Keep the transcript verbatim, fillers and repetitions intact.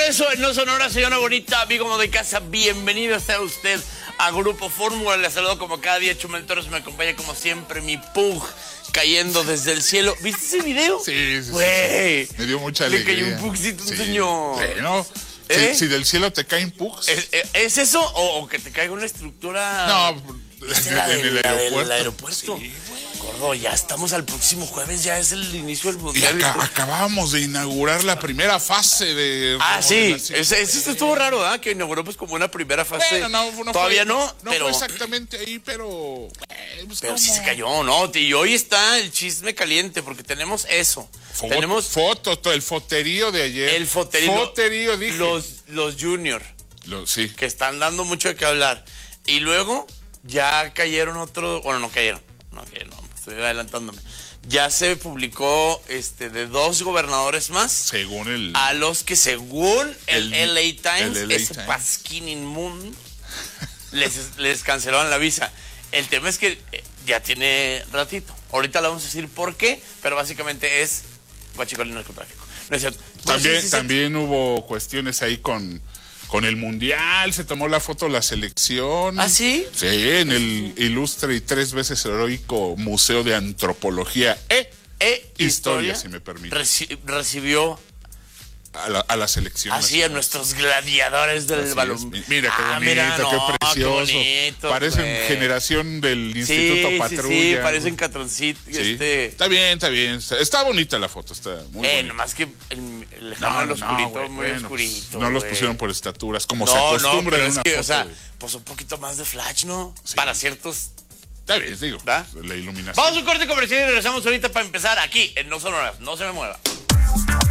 regreso en No Sonora, señora bonita, amigo de casa, bienvenido sea usted a Grupo Fórmula. Le saludo como cada día, Chumel Torres, me acompaña como siempre mi Pug cayendo desde el cielo. ¿Viste ese video? Sí, sí, Güey, sí, sí. Me dio mucha alegría. Le cayó un Pugcito, un sí. señor. Bueno, ¿Eh? si, si del cielo te caen Pugs. ¿Es, es eso o, o que te caiga una estructura? No, ¿Viste la en del, el la aeropuerto. del aeropuersto? Sí, gordo, ya estamos al próximo jueves, ya es el inicio del Y mundial. acá, acabamos de inaugurar la primera fase de... Ah, sí, ese, ese estuvo raro, ¿verdad? Que inauguró pues como una primera fase. Bueno, no, no Todavía fue, no, no pero... fue exactamente ahí, pero... Eh, pues, pero ¿cómo? sí se cayó, ¿no? Y hoy está el chisme caliente, porque tenemos eso. Foto, tenemos fotos, todo el foterío de ayer. el foterío. Foterío, dije. Los, los junior, Lo, sí. que están dando mucho de qué hablar. Y luego ya cayeron otros, bueno, no cayeron, no cayeron, no, estoy adelantándome. Ya se publicó este de dos gobernadores más. Según el... A los que según el, el L A Times, el L A ese Times. pasquín inmundo, les, les cancelaron la visa. El tema es que ya tiene ratito. Ahorita le vamos a decir por qué, pero básicamente es guachicol y narcotráfico. No es cierto. También, No sé si también se... hubo cuestiones ahí con, con el Mundial, se tomó la foto de la selección. ¿Ah, sí? Sí, en el ilustre y tres veces heroico Museo de Antropología e, e Historia, historia, si me permite. Reci recibió a la, a la selección. así nacional. A nuestros gladiadores del así balón. Es. Mira qué ah, bonito, mira, qué no, precioso. Qué bonito, parecen güey. generación del sí, Instituto sí, Patrulla. Sí, parecen catroncitos. Sí. Este... Está bien, está bien. Está, está bonita la foto, está muy eh, bonita. nomás que el, el lejano No, del no, oscurito, güey, muy bueno, oscurito. pues, no los güey. pusieron por estaturas, como no, se acostumbra no, pero en es una que, foto. o sea, de... pues un poquito más de flash, ¿no? Sí. Para ciertos... Está bien, digo, ¿da? la iluminación. Vamos a un corte comercial y regresamos ahorita para empezar aquí en No Sonoras. No se me mueva.